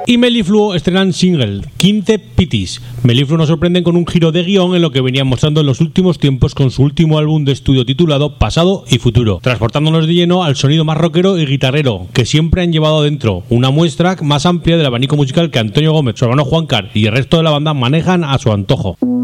Y Melifluo estrenan single, 15 Pitis. Melifluo nos sorprenden con un giro de guión en lo que venían mostrando en los últimos tiempos con su último álbum de estudio titulado Pasado y Futuro, transportándonos de lleno al sonido más rockero y guitarrero que siempre han llevado dentro, una muestra más amplia del abanico musical que Antonio Gómez, su hermano Juancar y el resto de la banda manejan a su antojo.